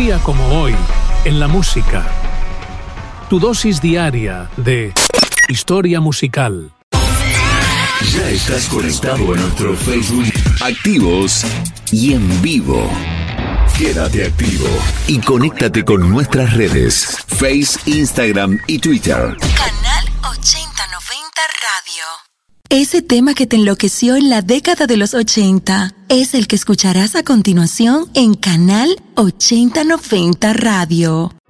día como hoy, en la música. Tu dosis diaria de historia musical. Ya estás conectado a nuestro Facebook, activos y en vivo. Quédate activo y conéctate con nuestras redes, Face, Instagram y Twitter. Canal 8090 Radio. Ese tema que te enloqueció en la década de los 80 es el que escucharás a continuación en Canal 8090 Radio.